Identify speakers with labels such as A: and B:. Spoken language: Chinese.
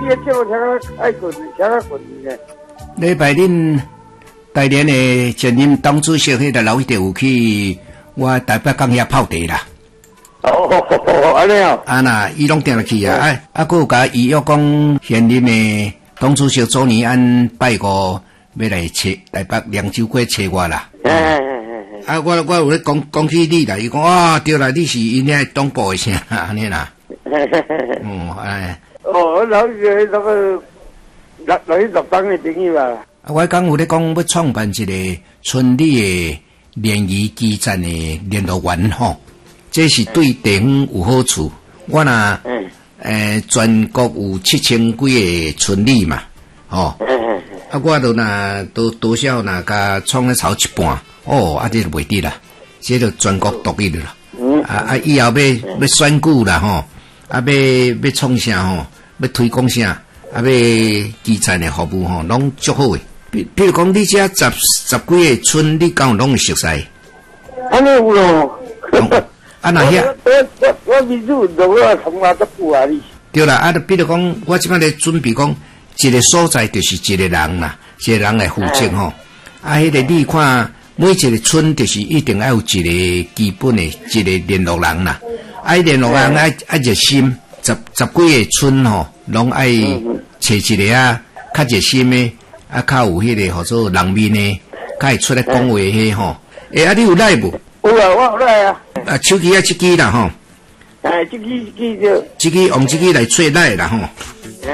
A: 个节目听啊爱困，听啊困呢。
B: 礼拜恁大连的前任党主席迄个老一定有去我台北港遐泡茶啦。
A: 哦，安尼哦。
B: 啊那伊拢定了去啊，还有甲伊约讲现任的党主席周年安拜五要来找台北凉州过找我啦。啊，我有咧讲起你啦，伊讲啊对啦，你是因遐党部的啥安尼啦。哎。
A: 哦，老是那个老是入党的朋友啊。
B: 我刚有咧讲要创办一个村里的联谊基站的联络员吼，这是对地方有好处。我若全国有7000几个村里嘛，吼，啊，我都多少甲创咧超一半，这就袂得啦，这就全国独立了啦。以后要选举啦吼，要创啥吼，要推广啥，要基站的服务吼，拢足好诶。比如讲，你遮十几个村，你敢有拢会熟悉？
A: 安尼有咯。
B: 啊那遐，
A: 我民主运动我从来都不啊你。
B: 对啦，啊，比如讲，我即摆咧准备讲，一个所在就是一个人啦，一个人来负责吼。迄个你看，每一个村就是一定要有一个基本的一个联络人啦。联络人爱热心，十几个村吼，拢爱找一个较热心的。较有迄个，或者人面呢，较会出来讲话迄吼。你有来无？
A: 有啊，我有来啊。
B: 手机一支啦吼。
A: 这支就。
B: 这支用这支来做来啦吼。